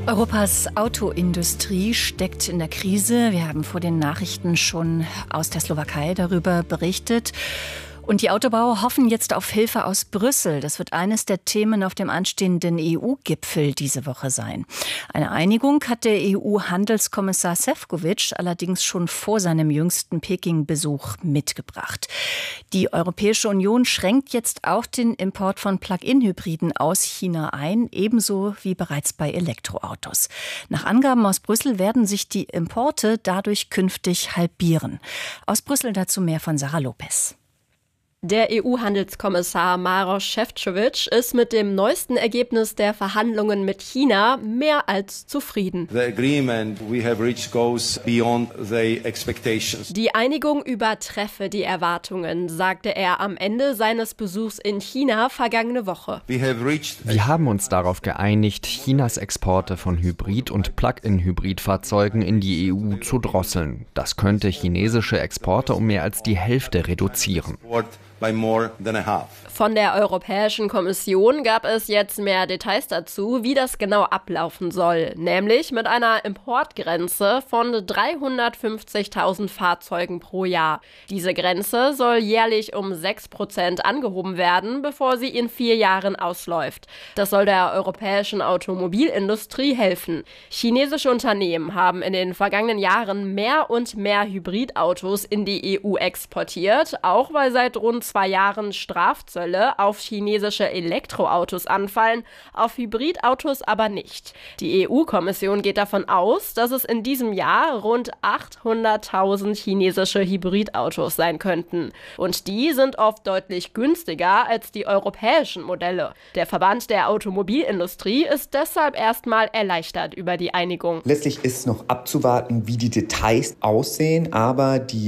Europas Autoindustrie steckt in der Krise. Wir haben vor den Nachrichten schon aus der Slowakei darüber berichtet. Und die Autobauer hoffen jetzt auf Hilfe aus Brüssel. Das wird eines der Themen auf dem anstehenden EU-Gipfel diese Woche sein. Eine Einigung hat der EU-Handelskommissar Šefčovič allerdings schon vor seinem jüngsten Peking-Besuch mitgebracht. Die Europäische Union schränkt jetzt auch den Import von Plug-in-Hybriden aus China ein, ebenso wie bereits bei Elektroautos. Nach Angaben aus Brüssel werden sich die Importe dadurch künftig halbieren. Aus Brüssel dazu mehr von Sarah Lopez. Der EU-Handelskommissar Maroš Šefčovič ist mit dem neuesten Ergebnis der Verhandlungen mit China mehr als zufrieden. Die Einigung übertreffe die Erwartungen, sagte er am Ende seines Besuchs in China vergangene Woche. Wir haben uns darauf geeinigt, Chinas Exporte von Hybrid- und Plug-in-Hybridfahrzeugen in die EU zu drosseln. Das könnte chinesische Exporte um mehr als die Hälfte reduzieren. Von der Europäischen Kommission gab es jetzt mehr Details dazu, wie das genau ablaufen soll. Nämlich mit einer Importgrenze von 350.000 Fahrzeugen pro Jahr. Diese Grenze soll jährlich um 6% angehoben werden, bevor sie in 4 Jahren ausläuft. Das soll der europäischen Automobilindustrie helfen. Chinesische Unternehmen haben in den vergangenen Jahren mehr und mehr Hybridautos in die EU exportiert, auch weil seit rund 2 Jahren Strafzölle auf chinesische Elektroautos anfallen, auf Hybridautos aber nicht. Die EU-Kommission geht davon aus, dass es in diesem Jahr rund 800.000 chinesische Hybridautos sein könnten. Und die sind oft deutlich günstiger als die europäischen Modelle. Der Verband der Automobilindustrie ist deshalb erstmal erleichtert über die Einigung. Letztlich ist noch abzuwarten, wie die Details aussehen, aber die